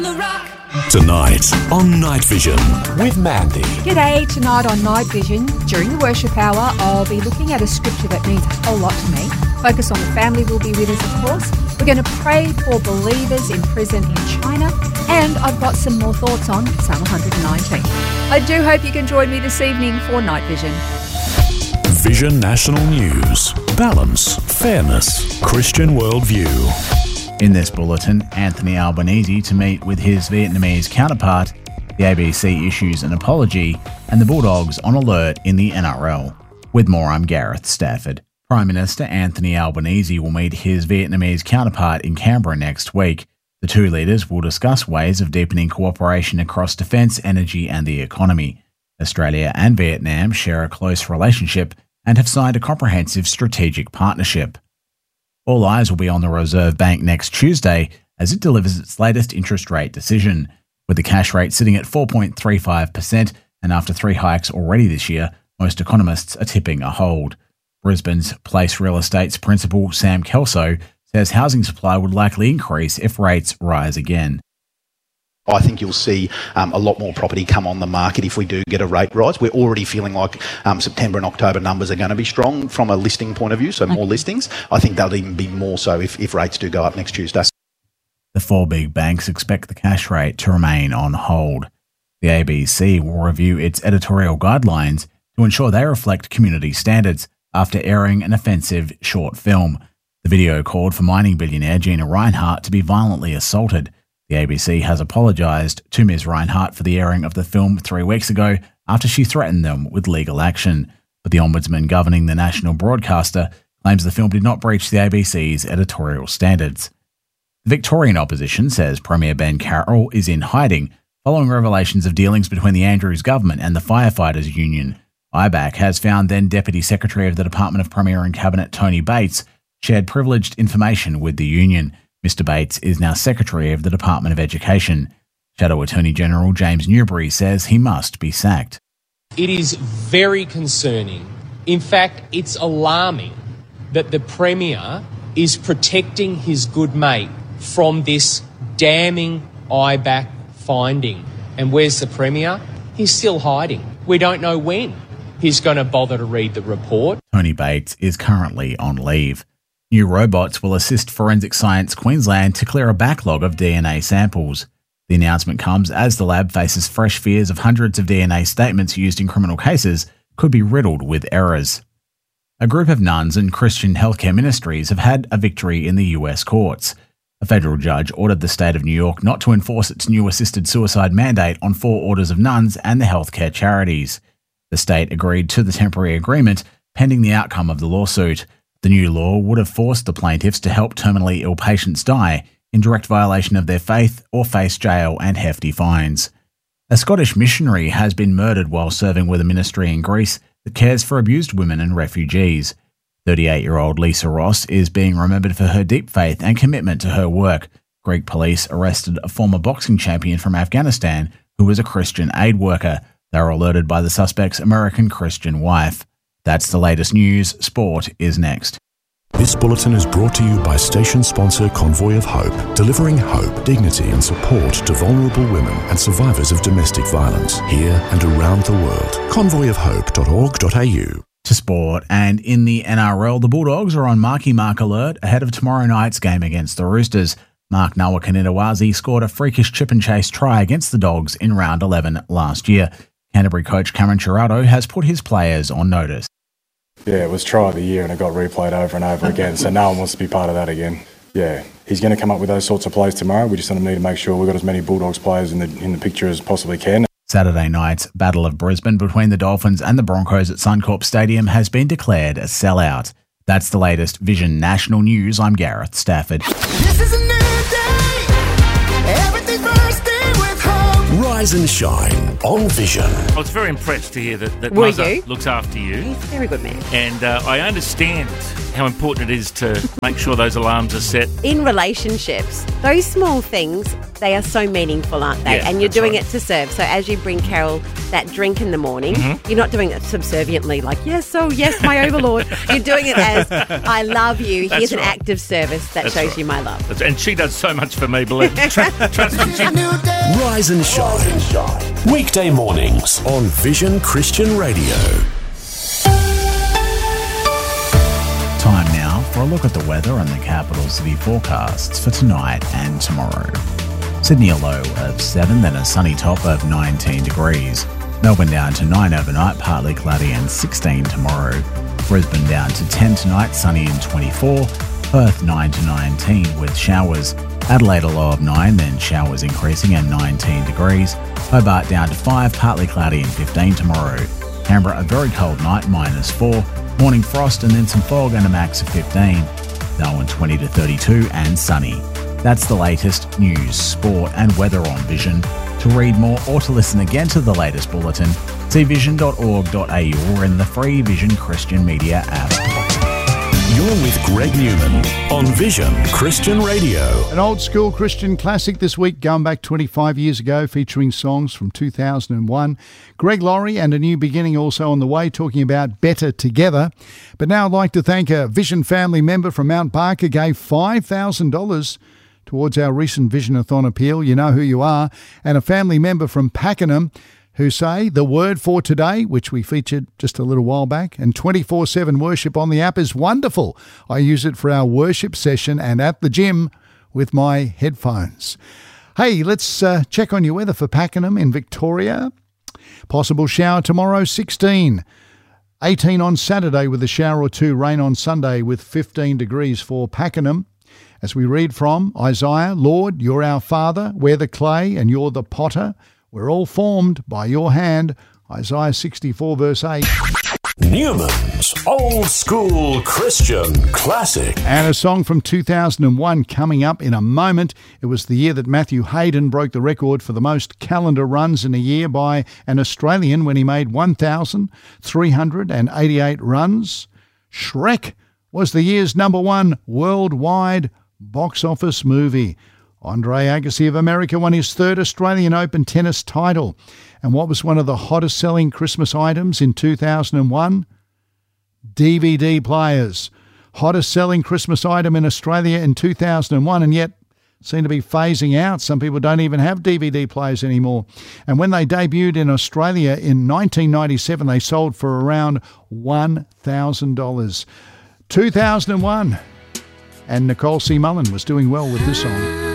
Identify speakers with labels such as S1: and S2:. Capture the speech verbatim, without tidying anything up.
S1: Tonight on Night Vision with Mandy.
S2: G'day, tonight on Night Vision. During the worship hour, I'll be looking at a scripture that means a whole lot to me. Focus on the Family will be with us, of course. We're going to pray for believers in prison in China. And I've got some more thoughts on Psalm one nineteen. I do hope you can join me this evening for Night Vision.
S1: Vision National News. Balance, fairness, Christian worldview.
S3: In this bulletin, Anthony Albanese to meet with his Vietnamese counterpart, the A B C issues an apology, and the Bulldogs on alert in the N R L. With more, I'm Gareth Stafford. Prime Minister Anthony Albanese will meet his Vietnamese counterpart in Canberra next week. The two leaders will discuss ways of deepening cooperation across defence, energy and the economy. Australia and Vietnam share a close relationship and have signed a comprehensive strategic partnership. All eyes will be on the Reserve Bank next Tuesday as it delivers its latest interest rate decision. With the cash rate sitting at four point three five percent and after three hikes already this year, most economists are tipping a hold. Brisbane's Place Real Estate's principal, Sam Kelso, says housing supply would likely increase if rates rise again.
S4: I think you'll see um, a lot more property come on the market if we do get a rate rise. We're already feeling like um, September and October numbers are going to be strong from a listing point of view, so more listings. I think they'll even be more so if, if rates do go up next Tuesday.
S3: The four big banks expect the cash rate to remain on hold. The A B C will review its editorial guidelines to ensure they reflect community standards after airing an offensive short film. The video called for mining billionaire Gina Rinehart to be violently assaulted. The A B C has apologised to Miz Rinehart for the airing of the film three weeks ago after she threatened them with legal action. But the ombudsman governing the national broadcaster claims the film did not breach the A B C's editorial standards. The Victorian opposition says Premier Ben Carroll is in hiding following revelations of dealings between the Andrews government and the Firefighters Union. I B A C has found then Deputy Secretary of the Department of Premier and Cabinet Tony Bates shared privileged information with the union. Mister Bates is now Secretary of the Department of Education. Shadow Attorney General James Newbury says he must be sacked.
S5: It is very concerning. In fact, it's alarming that the Premier is protecting his good mate from this damning I B A C finding. And where's the Premier? He's still hiding. We don't know when he's going to bother to read the report.
S3: Tony Bates is currently on leave. New robots will assist Forensic Science Queensland to clear a backlog of D N A samples. The announcement comes as the lab faces fresh fears of hundreds of D N A statements used in criminal cases could be riddled with errors. A group of nuns and Christian healthcare ministries have had a victory in the U S courts. A federal judge ordered the state of New York not to enforce its new assisted suicide mandate on four orders of nuns and the healthcare charities. The state agreed to the temporary agreement pending the outcome of the lawsuit. The new law would have forced the plaintiffs to help terminally ill patients die in direct violation of their faith or face jail and hefty fines. A Scottish missionary has been murdered while serving with a ministry in Greece that cares for abused women and refugees. thirty-eight-year-old Lisa Ross is being remembered for her deep faith and commitment to her work. Greek police arrested a former boxing champion from Afghanistan who was a Christian aid worker. They were alerted by the suspect's American Christian wife. That's the latest news. Sport is next.
S1: This bulletin is brought to you by station sponsor Convoy of Hope, delivering hope, dignity and support to vulnerable women and survivors of domestic violence here and around the world. convoy of hope dot org dot a u.
S3: To sport, and in the N R L, the Bulldogs are on marky mark alert ahead of tomorrow night's game against the Roosters. Mark Nawaqanitawase scored a freakish chip and chase try against the Dogs in round eleven last year. Canterbury coach Cameron Ciraldo has put his players on notice.
S6: Yeah, it was try of the year and it got replayed over and over again, so no one wants to be part of that again. Yeah, he's going to come up with those sorts of plays tomorrow. We just need to make sure we've got as many Bulldogs players in the in the picture as possibly can.
S3: Saturday night's Battle of Brisbane between the Dolphins and the Broncos at Suncorp Stadium has been declared a sellout. That's the latest Vision National News. I'm Gareth Stafford.
S7: This is a new day. Everything's bursting with hope.
S1: Rise and shine on Vision.
S8: I was very impressed to hear that, that
S2: Were
S8: Muzza
S2: you?
S8: looks after you.
S2: He's a very good man.
S8: And uh, I understand how important it is to make sure those alarms are set.
S9: In relationships, those small things, they are so meaningful, aren't they?
S8: Yeah,
S9: and you're
S8: that's
S9: doing
S8: right.
S9: it to serve. So as you bring Carol that drink in the morning,
S8: Mm-hmm.
S9: you're not doing it subserviently like, yes, oh, yes, my overlord. You're doing it as, I love you.
S8: That's
S9: Here's an
S8: right.
S9: act of service that
S8: That's
S9: shows
S8: right.
S9: you my love.
S8: That's- And she does so much for me, believe me. Tr- Trust me. she-
S7: New day.
S1: Rise and shine. Weekday mornings on Vision Christian Radio.
S3: Time now for a look at the weather and the capital city forecasts for tonight and tomorrow. Sydney a low of seven, then a sunny top of nineteen degrees. Melbourne down to nine overnight, partly cloudy and sixteen tomorrow. Brisbane down to ten tonight, sunny and twenty-four. Perth nine to nineteen with showers. Adelaide a low of nine, then showers increasing and nineteen degrees. Hobart down to five, partly cloudy and fifteen tomorrow. Canberra a very cold night, minus four. Morning frost and then some fog and a max of fifteen. Darwin twenty to thirty-two and sunny. That's the latest news, sport and weather on Vision. To read more or to listen again to the latest bulletin, see vision dot org dot a u or in the free Vision Christian Media app.
S1: You're with Greg Newman on Vision Christian Radio.
S10: An old school Christian classic this week, going back twenty-five years ago, featuring songs from two thousand one. Greg Laurie and A New Beginning also on the way, talking about Better Together. But now I'd like to thank a Vision family member from Mount Barker, gave five thousand dollars towards our recent Vision-a-thon appeal. You know who you are. And a family member from Pakenham who say the word for today, which we featured just a little while back, and twenty-four seven worship on the app is wonderful. I use it for our worship session and at the gym with my headphones. Hey, let's uh, check on your weather for Pakenham in Victoria. Possible shower tomorrow, sixteen. eighteen on Saturday with a shower or two. Rain on Sunday with fifteen degrees for Pakenham. As we read from Isaiah, Lord, you're our Father, we're the clay and you're the potter. We're all formed by your hand. Isaiah sixty-four verse eight.
S1: Newman's Old School Christian Classic.
S10: And a song from two thousand one coming up in a moment. It was the year that Matthew Hayden broke the record for the most calendar runs in a year by an Australian when he made one thousand three hundred eighty-eight runs. Shrek was the year's number one worldwide box office movie. Andre Agassi of America won his third Australian Open tennis title. And what was one of the hottest selling Christmas items in two thousand one? D V D players. Hottest selling Christmas item in Australia in two thousand one, and yet seem to be phasing out. Some people don't even have D V D players anymore. And when they debuted in Australia in nineteen ninety-seven, they sold for around one thousand dollars. two thousand one. And Nicole C. Mullen was doing well with this song.